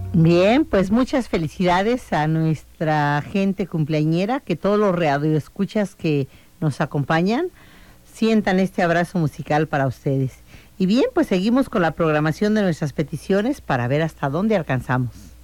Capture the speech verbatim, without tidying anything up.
Bien, pues muchas felicidades a nuestra gente cumpleañera, que todos los radioescuchas que nos acompañan sientan este abrazo musical para ustedes. Y bien, pues seguimos con la programación de nuestras peticiones para ver hasta dónde alcanzamos.